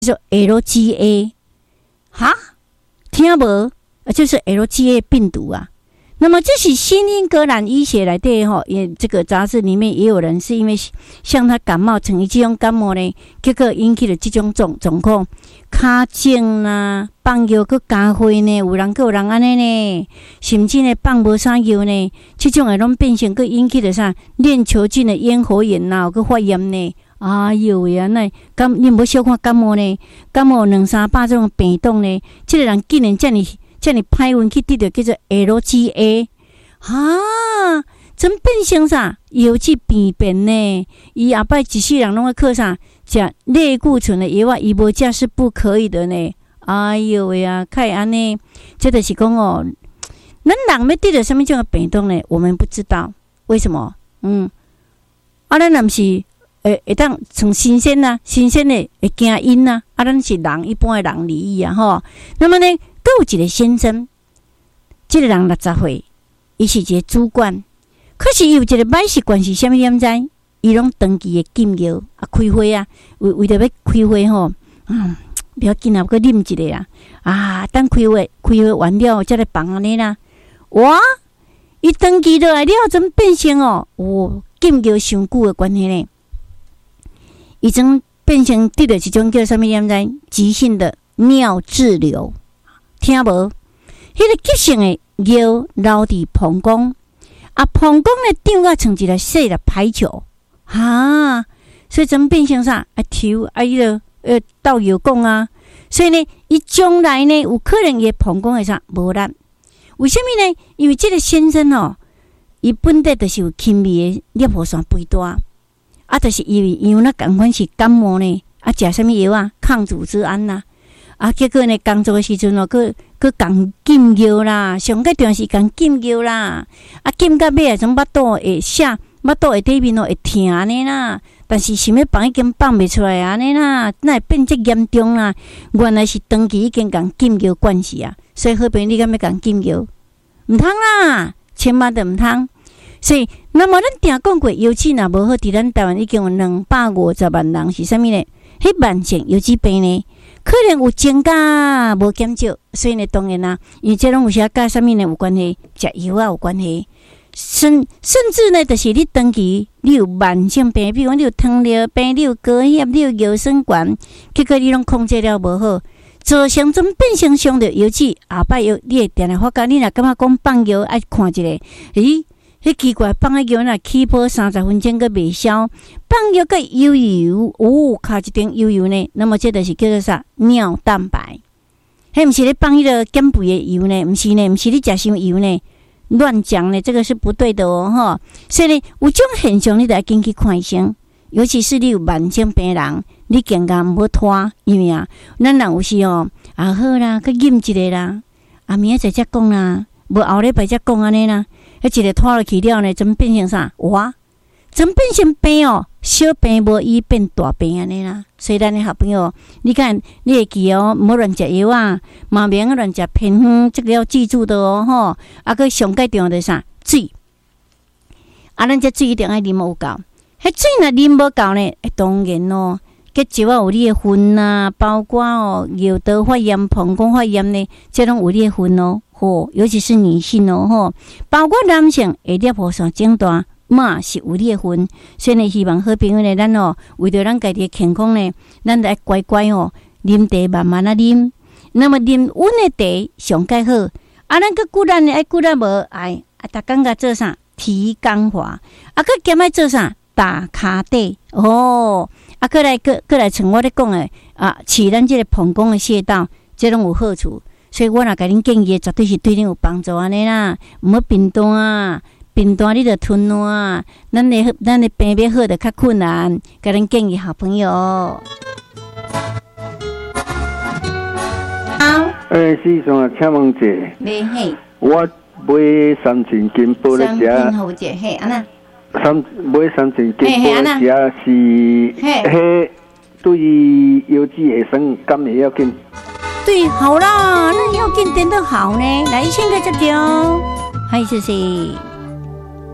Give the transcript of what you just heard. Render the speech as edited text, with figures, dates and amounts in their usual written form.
叫 LGA， 哈，听无？就是 LGA 病毒啊。那么这是新英格兰医学来对也这个杂志里面也有人是因为像他感冒成为这种感冒呢，结果引起了这种状况，卡症啦，放药佮加血呢，有人安尼呢，甚至呢放无啥药呢，这种拢变成佮引起了啥链球菌的咽喉炎啦，佮发炎呢。哎呦喂啊！那你无小看感冒呢？感冒200-300这种病毒呢，这个人竟然这么歹运去得到叫做 LGA， 哈，真变成啥？药剂病变呢？伊后摆一世人拢在靠啥？食类固醇的药啊，伊无食是不可以的呢。哎呦喂啊！看安尼，这就是讲哦，咱人要得到什么种的病毒呢？我们不知道为什么。咱若不是会当从新鲜的会惊因啊，咱是人一般的人而已啊吼。那么呢？还有一个先生，这个人60岁，伊是一个主管，可是伊有一个歹习惯是啥物？点知？伊拢长期的禁药啊，开花啊，为着要开花吼，不要紧啊，搁啉一个啊，等开花完了，才来放安尼啦。哇，伊长期落来了，怎变成禁药伤久的关系呢？伊怎变成得了一种叫啥物？点知？急性的尿滞留。听无？迄个急性的尿流伫膀胱，膀胱咧长啊像一个细的排球，所以怎变成啥？抽伊个倒药管啊，所以呢，伊将来呢有可能伊的膀胱会啥无力？为什么呢？因为这个先生伊本地就是有轻微的尿泡酸肥大，就是因为那共款是感冒呢，食啥物药啊？抗组织胺呐。结果呢，工作的时阵佮共禁药啦，上个段时间禁药啦，禁到尾种巴肚会下底面会疼安尼啦，但是想要放已经放袂出来安尼啦，那会变这严重啦？原来是长期已经共禁药关系啊，所以好朋友你敢要共禁药？唔通啦，千万都唔通。所以，那么咱定讲过，油脂若无好，伫咱台湾已经有250万人是啥物呢？迄慢性油脂病呢？可能有增加无减少，所以呢，当然啦，因为这拢有些甲啥物呢有关系，食药有关系，甚至呢，就是你长期你有慢性病，比如讲你有糖尿病，你有高血压，你有腰酸管，结果你拢控制了无好，造成怎变成伤着油脂，后摆又你会定来发觉，你若感觉讲放药爱看一下，迄奇怪，放个药若起泡30分钟个未消，放药个油，卡一点油呢，那么这就是叫做啥？尿蛋白。迄毋是咧放迄个减肥的油呢？毋是呢，毋是你食伤油呢？乱讲呢，这个是不对的吼。所以呢，有种现象你得要紧去看医生，尤其是你有慢性病人，你健康唔好拖，因为咱人有时好啦，去饮一个啦，明仔载才讲啦，无后礼拜才讲安尼啦。迄一个拖落去了呢，怎变成啥？怎变成病小病无医变大病安尼啦。所以咱的好朋友，你看你会记唔好乱食药啊，嘛免乱食偏方，这个要记住的吼。个上介重要的啥？水。咱这水一定爱啉有够。迄水若啉无够呢？当然结石有你的粪啊，包括尿道发炎、膀胱发炎呢，这拢有你的粪尤其是女性包括男性会尿泡酸增大，嘛是有你的粪。所以呢，希望好朋友呢，咱为着咱家己的健康呢，咱得乖乖啉茶慢慢啉。那么啉温的茶上介好。咱个固然呢，固然无逐工甲做啥？提肛滑。个兼爱做啥？打骹底过来像我咧讲的饲咱这个膀胱的穴道，这拢有好处。所以我若甲恁建议，绝对是对恁有帮助安尼啦。毋好贫惰你着吞烂，咱的病要好着较困难。甲恁建议好朋友。好。 先生请问者。 你嘿。 我买3000斤宝咧食。 3斤好者嘿，安那。 买3000斤宝咧食是迄对腰子会酸，敢会要紧？ 对，好啦，那要紧点都好呢。来，先个接掉，嗨，谢谢。